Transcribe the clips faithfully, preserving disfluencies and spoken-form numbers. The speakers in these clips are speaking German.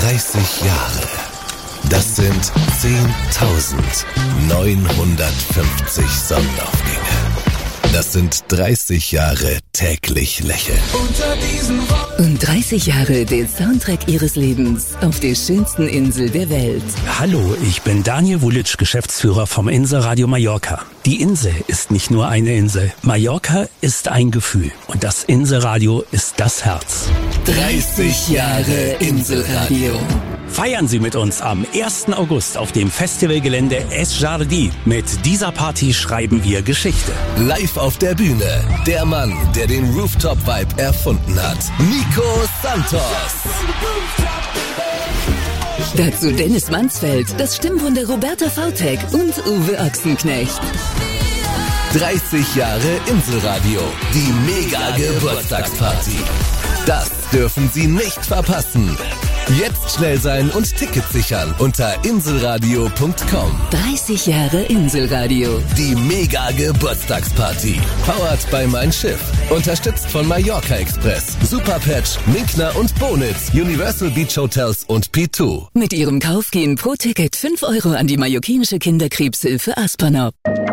dreißig Jahre. Das sind zehntausendneunhundertfünfzig Sonnenaufgänge. Das sind dreißig Jahre täglich lächeln. Und dreißig Jahre den Soundtrack Ihres Lebens auf der schönsten Insel der Welt. Hallo, ich bin Daniel Wulic, Geschäftsführer vom Inselradio Mallorca. Die Insel ist nicht nur eine Insel. Mallorca ist ein Gefühl. Und das Inselradio ist das Herz. dreißig Jahre Inselradio. Feiern Sie mit uns am ersten August auf dem Festivalgelände Es Jardí. Mit dieser Party schreiben wir Geschichte. Live auf der Bühne, der Mann, der den Rooftop-Vibe erfunden hat, Nico Santos. Dazu Dennis Mansfeld, das Stimmwunder Roberta Vautek und Uwe Ochsenknecht. dreißig Jahre Inselradio, die Mega-Geburtstagsparty. Das dürfen Sie nicht verpassen. Jetzt schnell sein und Tickets sichern unter inselradio punkt com. dreißig Jahre Inselradio. Die Mega-Geburtstagsparty. Powered by Mein Schiff. Unterstützt von Mallorca Express, Superpatch, Minkner und Bonitz, Universal Beach Hotels und P zwei. Mit Ihrem Kauf gehen pro Ticket fünf Euro an die mallorquinische Kinderkrebshilfe Aspernau.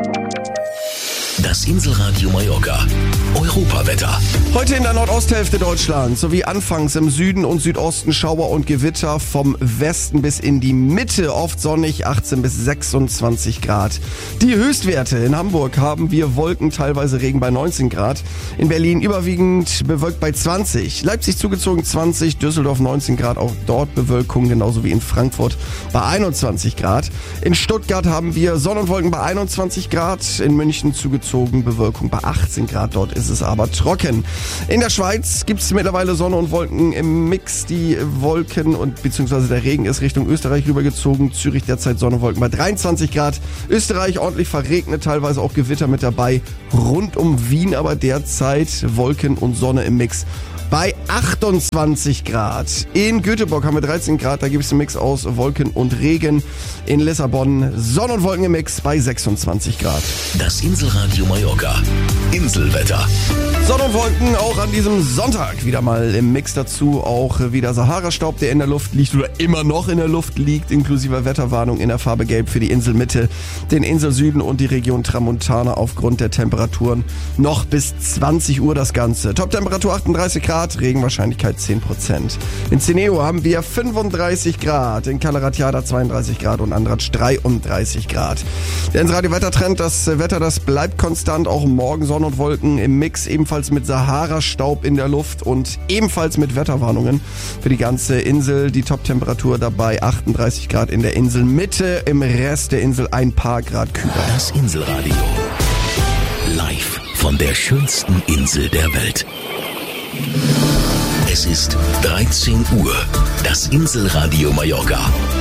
Das Inselradio Mallorca. Europawetter. Heute in der Nordosthälfte Deutschlands sowie anfangs im Süden und Südosten Schauer und Gewitter, vom Westen bis in die Mitte oft sonnig, achtzehn bis sechsundzwanzig Grad. Die Höchstwerte in Hamburg haben wir Wolken, teilweise Regen bei neunzehn Grad. In Berlin überwiegend bewölkt bei zwanzig. Leipzig zugezogen zwanzig, Düsseldorf neunzehn Grad, auch dort Bewölkung, genauso wie in Frankfurt bei einundzwanzig Grad. In Stuttgart haben wir Sonne und Wolken bei einundzwanzig Grad, in München zugezogen Bewölkung bei achtzehn Grad, dort ist es aber trocken. In der Schweiz gibt es mittlerweile Sonne und Wolken im Mix. Die Wolken und beziehungsweise der Regen ist Richtung Österreich rübergezogen. Zürich derzeit Sonne und Wolken bei dreiundzwanzig Grad. Österreich ordentlich verregnet, teilweise auch Gewitter mit dabei. Rund um Wien aber derzeit Wolken und Sonne im Mix bei achtundzwanzig Grad. In Göteborg haben wir dreizehn Grad, da gibt es einen Mix aus Wolken und Regen. In Lissabon Sonne und Wolken im Mix bei sechsundzwanzig Grad. Das Inselradio Mallorca. Inselwetter. Sonne und Wolken auch an diesem Sonntag wieder mal im Mix, dazu auch wieder Sahara-Staub, der in der Luft liegt oder immer noch in der Luft liegt, inklusive Wetterwarnung in der Farbe Gelb für die Inselmitte, den Inselsüden und die Region Tramontana aufgrund der Temperaturen. Noch bis zwanzig Uhr das Ganze. Top-Temperatur achtunddreißig Grad. Regenwahrscheinlichkeit zehn Prozent. In Cineo haben wir fünfunddreißig Grad, in Calaratiada zweiunddreißig Grad und Andratsch dreiunddreißig Grad. Der Inselradio-Wettertrend, das Wetter, das bleibt konstant, auch morgen Sonne und Wolken im Mix, ebenfalls mit Sahara-Staub in der Luft und ebenfalls mit Wetterwarnungen für die ganze Insel. Die Top-Temperatur dabei achtunddreißig Grad in der Inselmitte, im Rest der Insel ein paar Grad kühler. Das Inselradio. Live von der schönsten Insel der Welt. Es ist dreizehn Uhr. Das Inselradio Mallorca.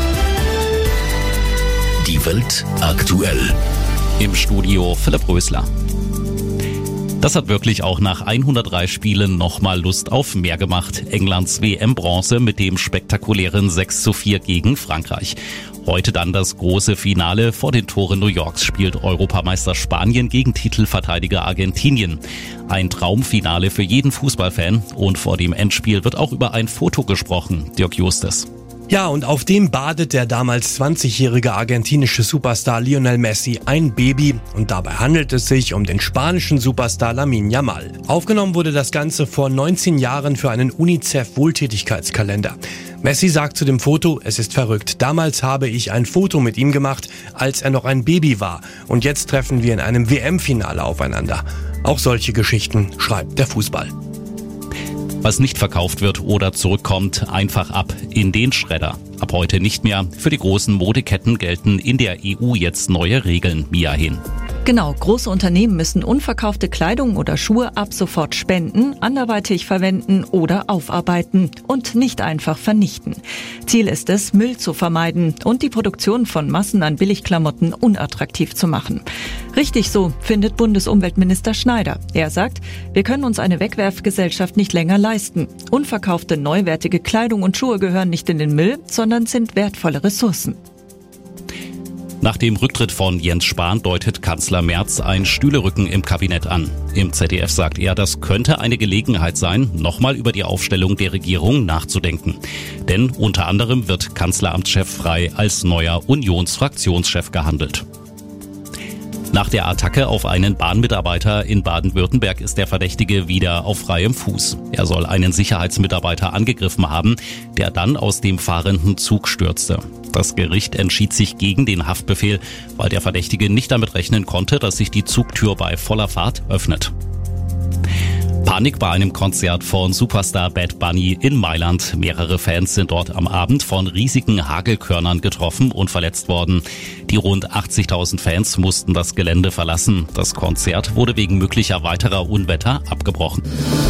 Die Welt aktuell. Im Studio Philipp Rösler. Das hat wirklich auch nach hundertdrei Spielen nochmal Lust auf mehr gemacht. Englands W M-Bronze mit dem spektakulären sechs zu vier gegen Frankreich. Heute dann das große Finale. Vor den Toren New Yorks spielt Europameister Spanien gegen Titelverteidiger Argentinien. Ein Traumfinale für jeden Fußballfan. Und vor dem Endspiel wird auch über ein Foto gesprochen. Dirk Justes. Ja, und auf dem badet der damals zwanzigjährige argentinische Superstar Lionel Messi ein Baby. Und dabei handelt es sich um den spanischen Superstar Lamine Yamal. Aufgenommen wurde das Ganze vor neunzehn Jahren für einen UNICEF-Wohltätigkeitskalender. Messi sagt zu dem Foto, es ist verrückt. Damals habe ich ein Foto mit ihm gemacht, als er noch ein Baby war. Und jetzt treffen wir in einem W M-Finale aufeinander. Auch solche Geschichten schreibt der Fußball. Was nicht verkauft wird oder zurückkommt, einfach ab in den Schredder. Ab heute nicht mehr. Für die großen Modeketten gelten in der E U jetzt neue Regeln. Mia Hin. Genau, große Unternehmen müssen unverkaufte Kleidung oder Schuhe ab sofort spenden, anderweitig verwenden oder aufarbeiten und nicht einfach vernichten. Ziel ist es, Müll zu vermeiden und die Produktion von Massen an Billigklamotten unattraktiv zu machen. Richtig so, findet Bundesumweltminister Schneider. Er sagt, wir können uns eine Wegwerfgesellschaft nicht länger leisten. Unverkaufte, neuwertige Kleidung und Schuhe gehören nicht in den Müll, sondern sind wertvolle Ressourcen. Nach dem Rücktritt von Jens Spahn deutet Kanzler Merz ein Stühlerücken im Kabinett an. Im Z D F sagt er, das könnte eine Gelegenheit sein, nochmal über die Aufstellung der Regierung nachzudenken. Denn unter anderem wird Kanzleramtschef Frey als neuer Unionsfraktionschef gehandelt. Nach der Attacke auf einen Bahnmitarbeiter in Baden-Württemberg ist der Verdächtige wieder auf freiem Fuß. Er soll einen Sicherheitsmitarbeiter angegriffen haben, der dann aus dem fahrenden Zug stürzte. Das Gericht entschied sich gegen den Haftbefehl, weil der Verdächtige nicht damit rechnen konnte, dass sich die Zugtür bei voller Fahrt öffnet. Panik bei einem Konzert von Superstar Bad Bunny in Mailand. Mehrere Fans sind dort am Abend von riesigen Hagelkörnern getroffen und verletzt worden. Die rund achtzigtausend Fans mussten das Gelände verlassen. Das Konzert wurde wegen möglicher weiterer Unwetter abgebrochen.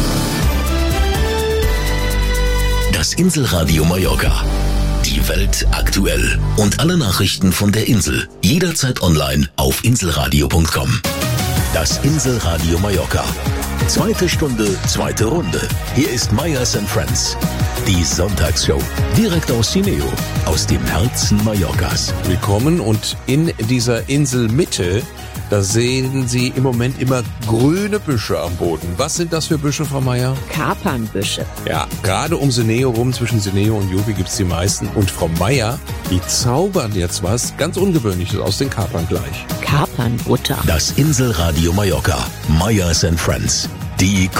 Das Inselradio Mallorca. Die Welt aktuell. Und alle Nachrichten von der Insel. Jederzeit online auf inselradio punkt com. Das Inselradio Mallorca. Zweite Stunde, zweite Runde. Hier ist Meyers and Friends. Die Sonntagsshow. Direkt aus Cineo. Aus dem Herzen Mallorcas. Willkommen, und in dieser Inselmitte, da sehen Sie im Moment immer grüne Büsche am Boden. Was sind das für Büsche, Frau Meier? Kapernbüsche. Ja, gerade um Cineo rum, zwischen Cineo und Jovi gibt's die meisten. Und Frau Meier, die zaubern jetzt was ganz Ungewöhnliches aus den Kapern gleich. Kapernbutter. Das Inselradio Mallorca. Meyers and Friends. Die